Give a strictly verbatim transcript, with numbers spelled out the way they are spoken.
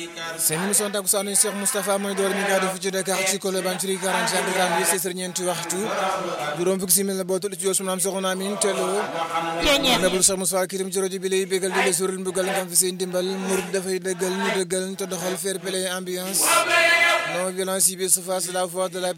seen émission takkusaanu Cheikh Moustapha mooy door ñu gàddu fi ci Dakar ci Colobane ci quarante-cinq ans yi c'est ñeenti waxtu juróom fukki simili la bootul ci yow am soxna Amin Tello nabul Cheikh Moustapha kirim ci rajo bi lay bégal di la surul mbugal ngam fi seen dimbal murid dafay dëggal ñu dëggal te doxal fair play ambiance non violence yi bi surface de la voix de la